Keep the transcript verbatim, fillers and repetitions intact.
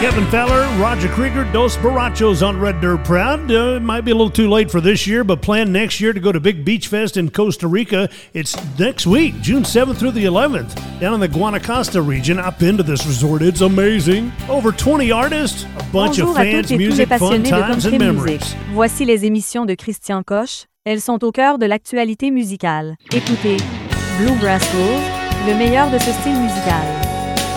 Kevin Fowler, Roger Krieger, Dos Borrachos on Red Dirt Proud. Uh, it might be a little too late for this year, but plan next year to go to Big Beach Fest in Costa Rica. It's next week, June seventh through the eleventh, down in the Guanacaste region. I've been to this resort. It's amazing. Over twenty artists, a bunch Bonjour of à fans, toutes et tous les music, fun passionnés de times, and country memories. music. Voici les émissions de Christian Coche. Elles sont au cœur de l'actualité musicale. Écoutez Bluegrass Groove, le meilleur de ce style musical.